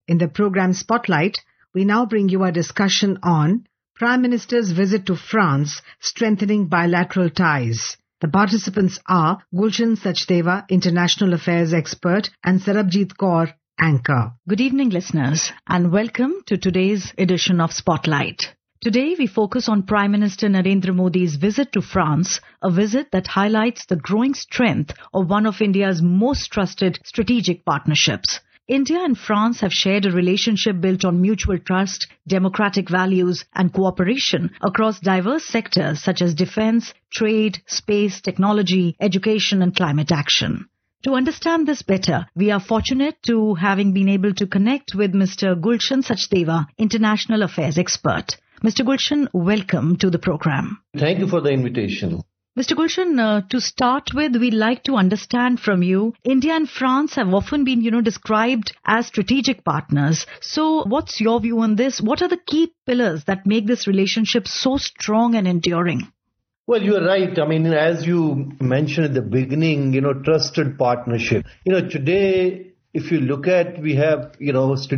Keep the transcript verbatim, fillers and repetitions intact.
In the program Spotlight, we now bring you a discussion on Prime Minister's visit to France, strengthening bilateral ties. The participants are Gulshan Sachdeva, International Affairs Expert, and Sarabjit Kaur, Anchor. Good evening, listeners, and welcome to today's edition of Spotlight. Today, we focus on Prime Minister Narendra Modi's visit to France, a visit that highlights the growing strength of one of India's most trusted strategic partnerships. India and France have shared a relationship built on mutual trust, democratic values, and cooperation across diverse sectors such as defense, trade, space, technology, education, and climate action. To understand this better, we are fortunate to having been able to connect with Mister Gulshan Sachdeva, International Affairs Expert. Mister Gulshan, welcome to the program. Thank you for the invitation. Mister Gulshan, uh, to start with, we'd like to understand from you, India and France have often been, you know, described as strategic partners. So what's your view on this? What are the key pillars that make this relationship so strong and enduring? Well, you are right. I mean, as you mentioned at the beginning, you know, trusted partnership. You know, today, if you look at, we have, you know,